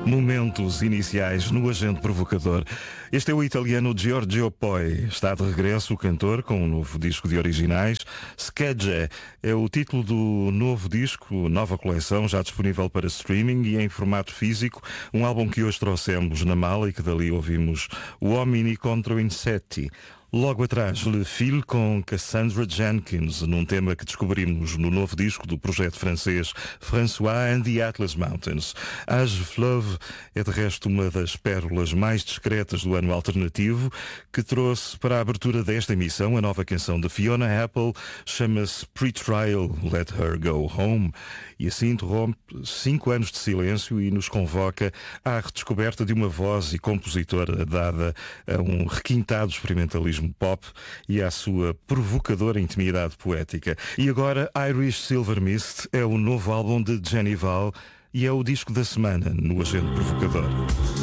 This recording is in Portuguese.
Momentos iniciais no Agente Provocador. Este é o italiano Giorgio Poi. Está de regresso o cantor com um novo disco de originais. Schegge é o título do novo disco, nova coleção, já disponível para streaming e em formato físico. Um álbum que hoje trouxemos na mala e que dali ouvimos o Uomini contro Insetti. Logo atrás, Le Fil com Cassandra Jenkins, num tema que descobrimos no novo disco do projeto francês François and the Atlas Mountains. Age Fleuve é de resto uma das pérolas mais discretas do ano alternativo, que trouxe para a abertura desta emissão a nova canção de Fiona Apple, chama-se Pre-Trial, Let Her Go Home, e assim interrompe 5 anos de silêncio e nos convoca à redescoberta de uma voz e compositora dada a um requintado experimentalismo pop e à sua provocadora intimidade poética. E agora Irish Silver Mist é o novo álbum de Jenny Val e é o disco da semana no Agente Provocador.